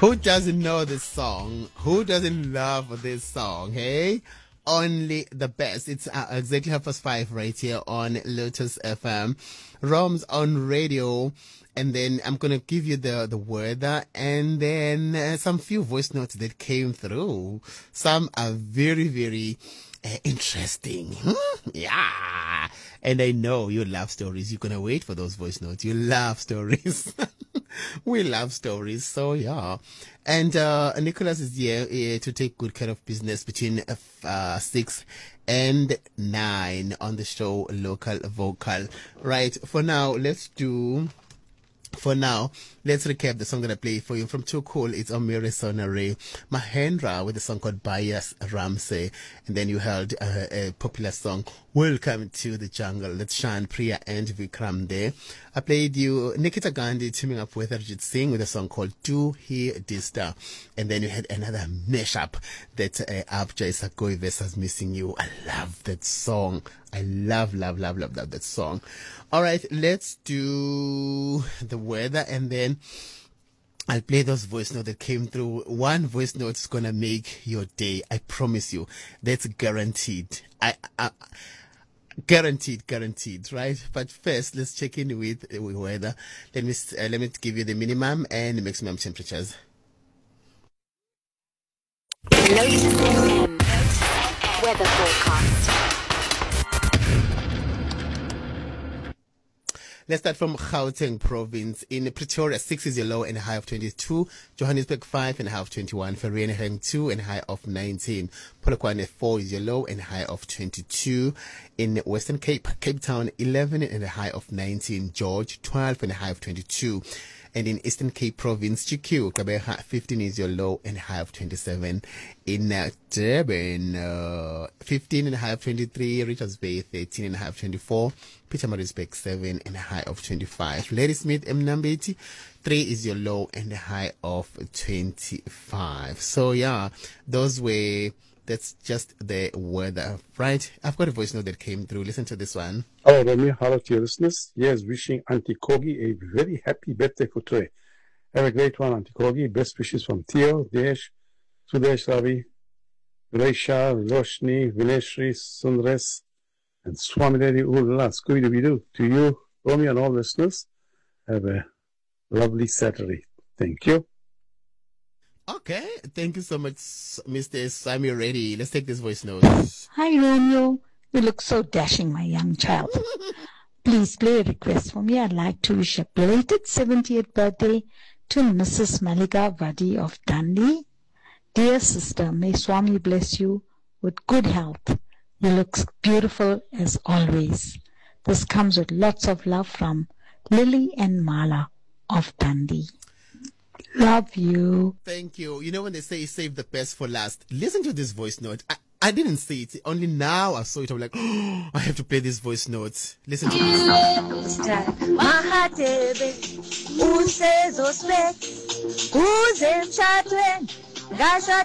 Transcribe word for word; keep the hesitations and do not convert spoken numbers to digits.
Who doesn't know this song? Who doesn't love this song? Hey, only the best. It's uh, exactly half past five right here on Lotus F M, Roms on radio. And then I'm going to give you the, the weather and then uh, some few voice notes that came through. Some are very, very uh, interesting. Hmm? Yeah. And I know you love stories. You're going to wait for those voice notes. You love stories. We love stories. So, yeah. And uh, Nicholas is here uh, to take good care of business between uh, six and nine on the show Local Vocal. Right. For now, let's do... For now, let's recap the song that I played for you. From Too Cool, it's Omiri Sonare, Mahendra with a song called Bias Ramsey. And then you heard uh, a popular song, Welcome to the Jungle. Let's Shan, Priya and Vikram there. I played you Nikita Gandhi teaming up with Arjit Singh with a song called Tu Hi Dista. And then you had another mashup that uh, Abjay Sakoi versus Missing You. I love that song. I love, love, love, love, love that song. All right, let's do the weather and then I'll play those voice notes that came through. One voice note is going to make your day. I promise you. That's guaranteed. I, I Guaranteed, guaranteed, right? But first, let's check in with the weather. Let me, uh, let me give you the minimum and the maximum temperatures. Lotus F M weather forecast. Let's start from Gauteng province. In Pretoria, six is your low and a high of twenty-two. Johannesburg, five and a high of twenty-one. Vereeniging, two and a high of nineteen. Polokwane, four is your low and a high of twenty-two. In Western Cape, Cape Town, eleven and a high of nineteen. George, twelve and a high of twenty-two. And in Eastern Cape Province, G Q, Kabeha, fifteen is your low and high of twenty-seven. In uh, Durban, uh, fifteen and a high of twenty-three. Richards Bay, thirteen and a high of twenty-four. Pietermaritzburg, seven and a high of twenty-five. Ladysmith, Mnambeti, three is your low and a high of twenty-five. So yeah, those were... That's just the weather, right? I've got a voice note that came through. Listen to this one. Hello, Romy. Hello to your listeners. Yes, wishing Auntie Kogi a very happy birthday for today. Have a great one, Auntie Kogi. Best wishes from Theo, Desh, Sudesh, Ravi, Resha, Roshni, Vineshri, Sundres, and Swami Lady Ulala. Scooby-Doo. To you, Romy, and all listeners, have a lovely Saturday. Thank you. Okay, thank you so much, Mister Sami Reddy. Let's take this voice note. Hi, Romeo. You look so dashing, my young child. Please play a request for me. I'd like to wish a belated seventieth birthday to Missus Malika Vadi of Dundee. Dear sister, may Swami bless you with good health. You look beautiful as always. This comes with lots of love from Lily and Mala of Dundee. Love you. Thank you. You know when they say save the best for last, listen to this voice note. I, I didn't see it. Only now I saw it. I'm like, oh, I have to play this voice note. Listen to this.